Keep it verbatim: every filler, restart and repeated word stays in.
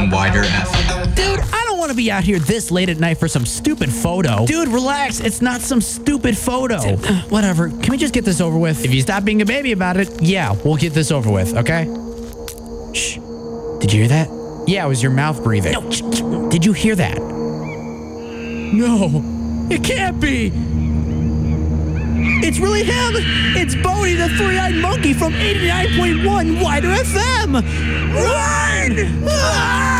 on Wider F M. Dude, I don't want to be out here this late at night for some stupid photo. Dude, relax. It's not some stupid photo. Whatever. Can we just get this over with? If you stop being a baby about it, yeah, we'll get this over with, okay? Shh. Did you hear that? Yeah, it was your mouth breathing. No, sh- sh- did you hear that? No, it can't be. It's really him. It's Bodie, the three-eyed monkey from eighty-nine point one Wider F M. Run! Ah!